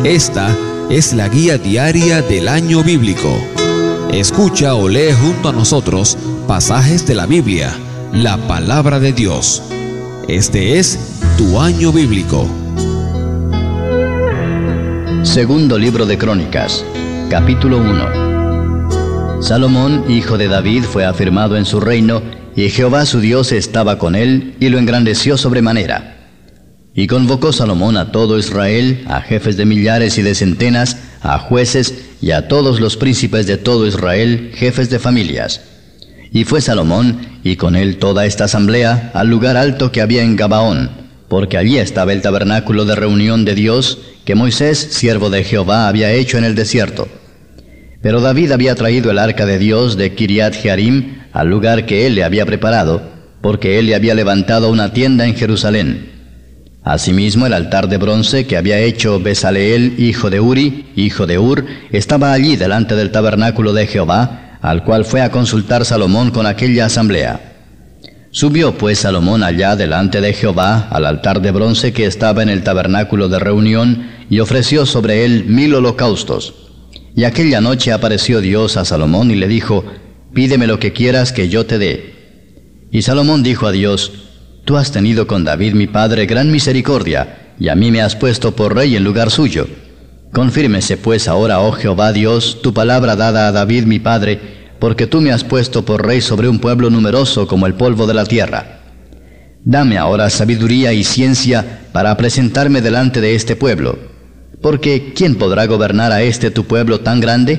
Esta es la guía diaria del año bíblico. Escucha o lee junto a nosotros pasajes de la Biblia, la palabra de Dios. Este es tu año bíblico. Segundo libro de Crónicas, capítulo 1. Salomón, hijo de David, fue afirmado en su reino, y Jehová su Dios estaba con él, y lo engrandeció sobremanera. Y convocó Salomón a todo Israel, a jefes de millares y de centenas, a jueces, y a todos los príncipes de todo Israel, jefes de familias. Y fue Salomón, y con él toda esta asamblea, al lugar alto que había en Gabaón, porque allí estaba el tabernáculo de reunión de Dios, que Moisés, siervo de Jehová, había hecho en el desierto. Pero David había traído el arca de Dios de Kiriat Jearim al lugar que él le había preparado, porque él le había levantado una tienda en Jerusalén. Asimismo, el altar de bronce que había hecho Besaleel, hijo de Uri, hijo de Ur, estaba allí delante del tabernáculo de Jehová, al cual fue a consultar Salomón con aquella asamblea. Subió pues Salomón allá delante de Jehová al altar de bronce que estaba en el tabernáculo de reunión, y ofreció sobre él 1000 holocaustos. Y aquella noche apareció Dios a Salomón y le dijo: «Pídeme lo que quieras que yo te dé». Y Salomón dijo a Dios: «Tú has tenido con David mi padre gran misericordia, y a mí me has puesto por rey en lugar suyo. Confírmese pues ahora, oh Jehová Dios, tu palabra dada a David mi padre, porque tú me has puesto por rey sobre un pueblo numeroso como el polvo de la tierra. Dame ahora sabiduría y ciencia para presentarme delante de este pueblo, porque ¿quién podrá gobernar a este tu pueblo tan grande?».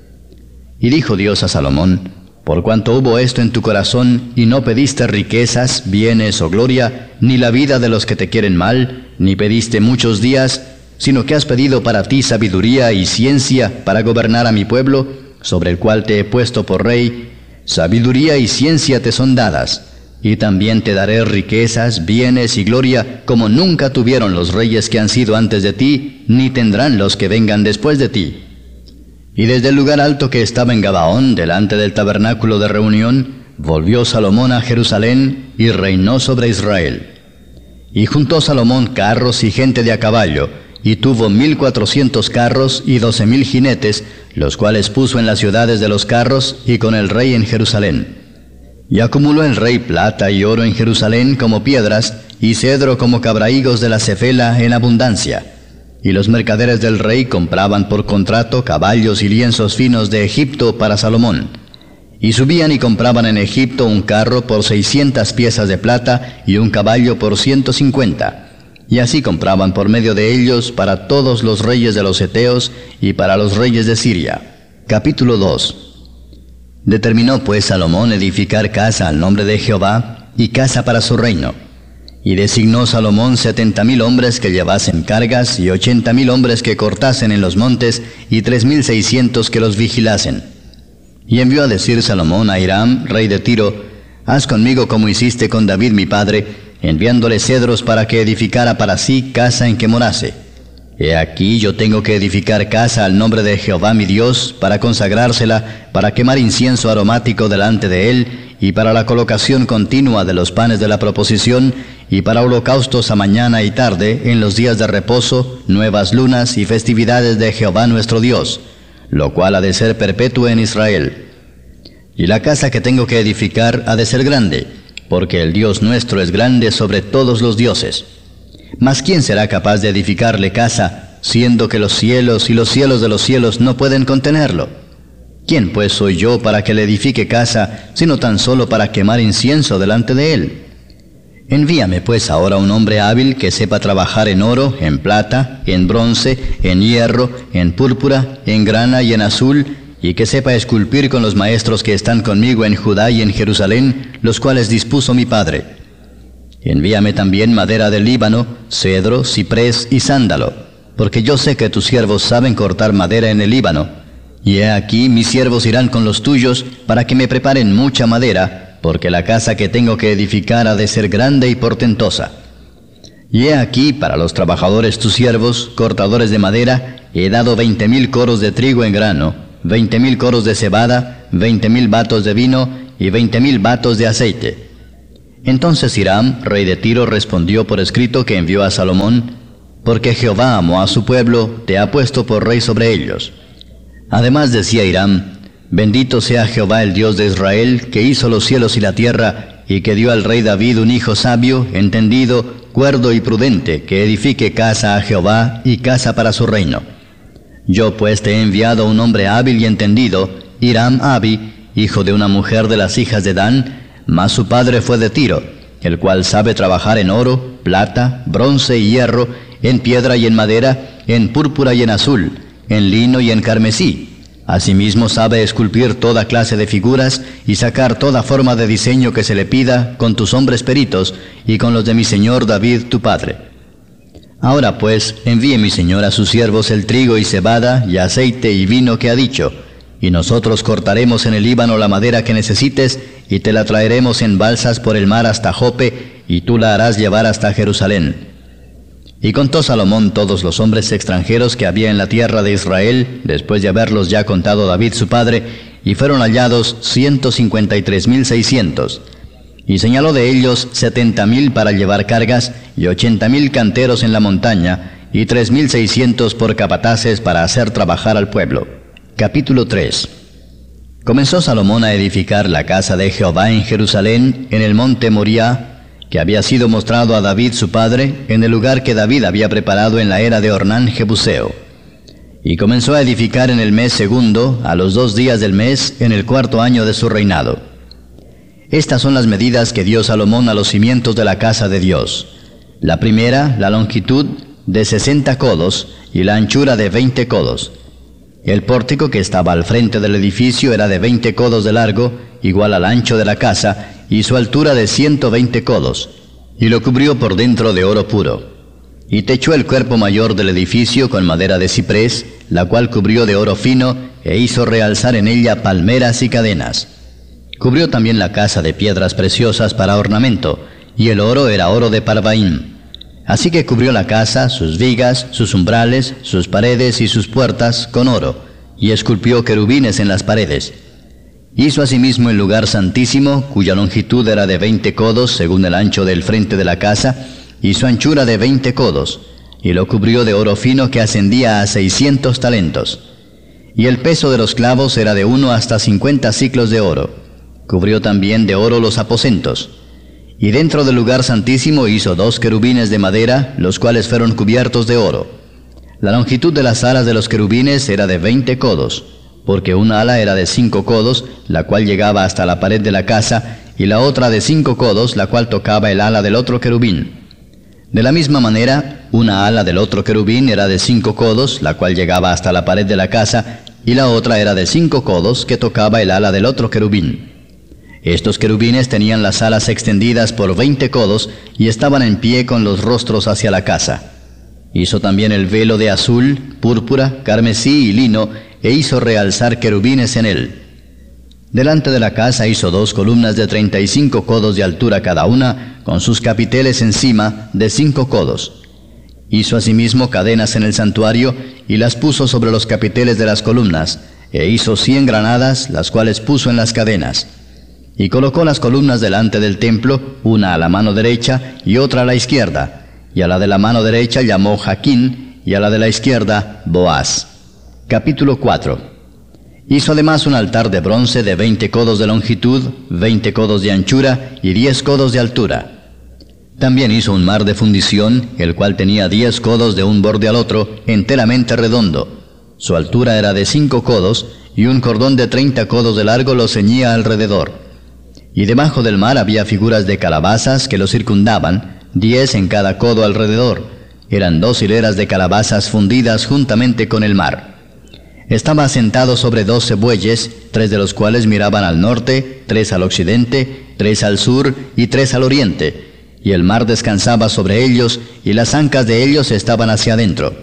Y dijo Dios a Salomón: «Por cuanto hubo esto en tu corazón, y no pediste riquezas, bienes o gloria, ni la vida de los que te quieren mal, ni pediste muchos días, sino que has pedido para ti sabiduría y ciencia para gobernar a mi pueblo, sobre el cual te he puesto por rey, sabiduría y ciencia te son dadas, y también te daré riquezas, bienes y gloria, como nunca tuvieron los reyes que han sido antes de ti, ni tendrán los que vengan después de ti». Y desde el lugar alto que estaba en Gabaón, delante del tabernáculo de reunión, volvió Salomón a Jerusalén y reinó sobre Israel. Y juntó Salomón carros y gente de a caballo, y tuvo 1400 carros y 12,000 jinetes, los cuales puso en las ciudades de los carros y con el rey en Jerusalén. Y acumuló el rey plata y oro en Jerusalén como piedras, y cedro como cabrahigos de la Cefela en abundancia. Y los mercaderes del rey compraban por contrato caballos y lienzos finos de Egipto para Salomón. Y subían y compraban en Egipto un carro por 600 piezas de plata y un caballo por 150. Y así compraban por medio de ellos para todos los reyes de los heteos y para los reyes de Siria. Capítulo 2. Determinó pues Salomón edificar casa al nombre de Jehová y casa para su reino. Y designó Salomón 70,000 hombres que llevasen cargas, y 80,000 hombres que cortasen en los montes, y 3,600 que los vigilasen. Y envió a decir Salomón a Hiram, rey de Tiro: «Haz conmigo como hiciste con David mi padre, enviándole cedros para que edificara para sí casa en que morase. He aquí yo tengo que edificar casa al nombre de Jehová mi Dios, para consagrársela, para quemar incienso aromático delante de él, y para la colocación continua de los panes de la proposición, y para holocaustos a mañana y tarde, en los días de reposo, nuevas lunas y festividades de Jehová nuestro Dios, lo cual ha de ser perpetuo en Israel. Y la casa que tengo que edificar ha de ser grande, porque el Dios nuestro es grande sobre todos los dioses. Mas ¿quién será capaz de edificarle casa, siendo que los cielos y los cielos de los cielos no pueden contenerlo? ¿Quién pues soy yo para que le edifique casa, sino tan solo para quemar incienso delante de él? Envíame pues ahora un hombre hábil que sepa trabajar en oro, en plata, en bronce, en hierro, en púrpura, en grana y en azul, y que sepa esculpir con los maestros que están conmigo en Judá y en Jerusalén, los cuales dispuso mi padre. Envíame también madera del Líbano, cedro, ciprés y sándalo, porque yo sé que tus siervos saben cortar madera en el Líbano. Y he aquí mis siervos irán con los tuyos para que me preparen mucha madera, porque la casa que tengo que edificar ha de ser grande y portentosa. Y he aquí para los trabajadores tus siervos, cortadores de madera, he dado 20,000 coros de trigo en grano, 20,000 coros de cebada, 20,000 batos de vino y 20,000 batos de aceite. Entonces Hiram, rey de Tiro, respondió por escrito que envió a Salomón: porque Jehová amó a su pueblo, te ha puesto por rey sobre ellos. Además decía Hiram: bendito sea Jehová el Dios de Israel, que hizo los cielos y la tierra, y que dio al rey David un hijo sabio, entendido, cuerdo y prudente, que edifique casa a Jehová y casa para su reino. Yo pues te he enviado un hombre hábil y entendido, Hiram Abi, hijo de una mujer de las hijas de Dan, mas su padre fue de Tiro, el cual sabe trabajar en oro, plata, bronce y hierro, en piedra y en madera, en púrpura y en azul, en lino y en carmesí. Asimismo sabe esculpir toda clase de figuras y sacar toda forma de diseño que se le pida con tus hombres peritos y con los de mi señor David tu padre. Ahora pues, envíe mi señor a sus siervos el trigo y cebada y aceite y vino que ha dicho, y nosotros cortaremos en el Líbano la madera que necesites y te la traeremos en balsas por el mar hasta Jope, y tú la harás llevar hasta Jerusalén. Y contó Salomón todos los hombres extranjeros que había en la tierra de Israel, después de haberlos ya contado David su padre, y fueron hallados 153,600. Y señaló de ellos 70,000 para llevar cargas, y 80,000 canteros en la montaña, y 3,600 por capataces para hacer trabajar al pueblo. Capítulo 3. Comenzó Salomón a edificar la casa de Jehová en Jerusalén, en el monte Moriah, que había sido mostrado a David su padre, en el lugar que David había preparado en la era de Ornán Jebuseo. Y comenzó a edificar en el mes segundo, a los 2 días del mes, en el 4º año de su reinado. Estas son las medidas que dio Salomón a los cimientos de la casa de Dios. La primera, la longitud de 60 codos, y la anchura de 20 codos. El pórtico que estaba al frente del edificio era de 20 codos de largo, igual al ancho de la casa, y su altura de 120 codos, y lo cubrió por dentro de oro puro. Y techó el cuerpo mayor del edificio con madera de ciprés, la cual cubrió de oro fino, e hizo realzar en ella palmeras y cadenas. Cubrió también la casa de piedras preciosas para ornamento, y el oro era oro de Parvaim. Así que cubrió la casa, sus vigas, sus umbrales, sus paredes y sus puertas con oro, y esculpió querubines en las paredes. Hizo asimismo el lugar santísimo, cuya longitud era de 20 codos, según el ancho del frente de la casa, y su anchura de 20 codos, y lo cubrió de oro fino que ascendía a 600 talentos. Y el peso de los clavos era de 1 hasta 50 siclos de oro. Cubrió también de oro los aposentos. Y dentro del lugar santísimo hizo 2 querubines de madera, los cuales fueron cubiertos de oro. La longitud de las alas de los querubines era de 20 codos, porque una ala era de 5 codos, la cual llegaba hasta la pared de la casa, y la otra de 5 codos, la cual tocaba el ala del otro querubín. De la misma manera, una ala del otro querubín era de 5 codos, la cual llegaba hasta la pared de la casa, y la otra era de 5 codos, que tocaba el ala del otro querubín. Estos querubines tenían las alas extendidas por 20 codos, y estaban en pie con los rostros hacia la casa. Hizo también el velo de azul, púrpura, carmesí y lino, e hizo realzar querubines en él. Delante de la casa hizo 2 columnas de 35 codos de altura cada una, con sus capiteles encima de 5 codos. Hizo asimismo cadenas en el santuario, y las puso sobre los capiteles de las columnas, e hizo 100 granadas, las cuales puso en las cadenas. Y colocó las columnas delante del templo, una a la mano derecha y otra a la izquierda, y a la de la mano derecha llamó Jaquín, y a la de la izquierda Boaz. Capítulo 4. Hizo además un altar de bronce de 20 codos de longitud, 20 codos de anchura y 10 codos de altura. También hizo un mar de fundición, el cual tenía 10 codos de un borde al otro, enteramente redondo. Su altura era de 5 codos, y un cordón de 30 codos de largo lo ceñía alrededor. Y debajo del mar había figuras de calabazas que lo circundaban, 10 en cada codo alrededor. Eran 2 hileras de calabazas fundidas juntamente con el mar. Estaba sentado sobre 12 bueyes, 3 de los cuales miraban al norte, 3 al occidente, 3 al sur y 3 al oriente, y el mar descansaba sobre ellos, y las ancas de ellos estaban hacia adentro.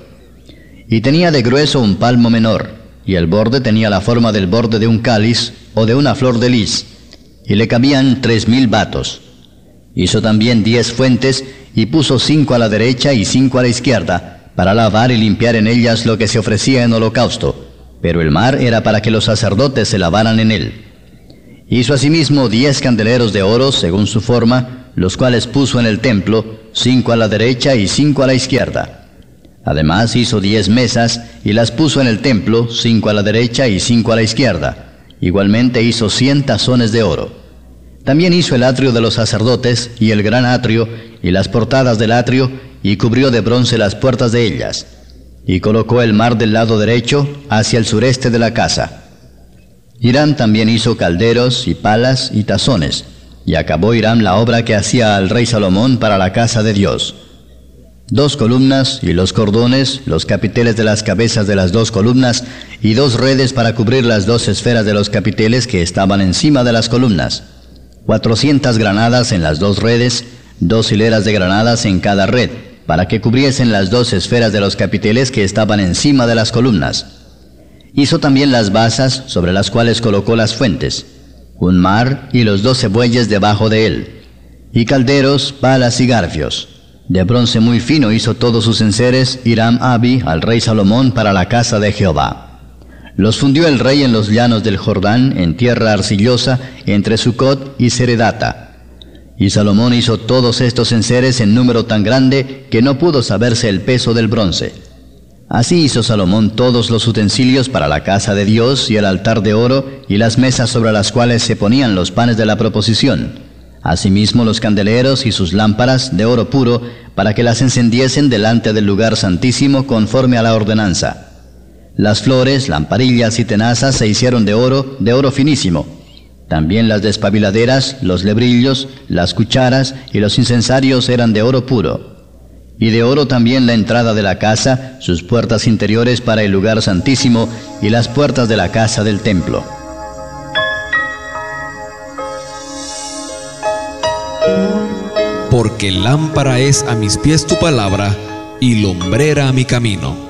Y tenía de grueso un palmo menor, y el borde tenía la forma del borde de un cáliz o de una flor de lis, y le cabían 3,000 batos. Hizo también 10 fuentes, y puso 5 a la derecha y 5 a la izquierda, para lavar y limpiar en ellas lo que se ofrecía en holocausto, pero el mar era para que los sacerdotes se lavaran en él. Hizo asimismo 10 candeleros de oro según su forma, los cuales puso en el templo, 5 a la derecha y 5 a la izquierda. Además hizo 10 mesas y las puso en el templo, 5 a la derecha y 5 a la izquierda. Igualmente hizo 100 tazones de oro. También hizo el atrio de los sacerdotes y el gran atrio y las portadas del atrio, y cubrió de bronce las puertas de ellas. Y colocó el mar del lado derecho hacia el sureste de la casa. Hiram también hizo calderos y palas y tazones, y acabó Hiram la obra que hacía al rey Salomón para la casa de Dios. 2 columnas y los cordones, los capiteles de las cabezas de las 2 columnas, y 2 redes para cubrir las 2 esferas de los capiteles que estaban encima de las columnas. 400 granadas en las 2 redes, 2 hileras de granadas en cada red, para que cubriesen las 2 esferas de los capiteles que estaban encima de las columnas. Hizo también las basas sobre las cuales colocó las fuentes, un mar y los 12 bueyes debajo de él, y calderos, palas y garfios. De bronce muy fino hizo todos sus enseres Hiram Abi al rey Salomón para la casa de Jehová. Los fundió el rey en los llanos del Jordán, en tierra arcillosa, entre Sucot y Seredata. Y Salomón hizo todos estos enseres en número tan grande que no pudo saberse el peso del bronce. Así hizo Salomón todos los utensilios para la casa de Dios y el altar de oro y las mesas sobre las cuales se ponían los panes de la proposición. Asimismo los candeleros y sus lámparas de oro puro, para que las encendiesen delante del lugar santísimo conforme a la ordenanza. Las flores, lamparillas y tenazas se hicieron de oro finísimo. También las despabiladeras, los lebrillos, las cucharas y los incensarios eran de oro puro. Y de oro también la entrada de la casa, sus puertas interiores para el lugar santísimo y las puertas de la casa del templo. Porque lámpara es a mis pies tu palabra, y lumbrera a mi camino.